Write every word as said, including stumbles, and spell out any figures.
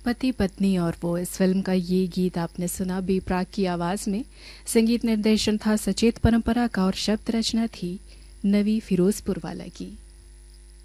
पति पत्नी और वो, इस फिल्म का ये गीत आपने सुना बी प्राक की आवाज़ में। संगीत निर्देशन था सचेत परंपरा का और शब्द रचना थी नवी फिरोजपुर वाला की।